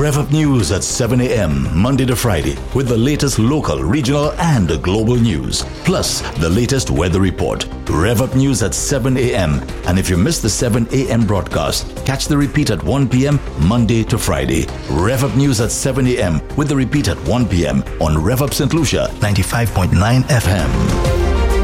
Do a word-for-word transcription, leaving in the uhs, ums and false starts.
Rev Up News at seven a.m. Monday to Friday with the latest local, regional and global news. Plus, the latest weather report. Rev Up News at seven a.m. And if you miss the seven a.m. broadcast, catch the repeat at one p.m. Monday to Friday. Rev Up News at seven a.m. with the repeat at one p.m. on Rev Up Saint Lucia ninety-five point nine F M.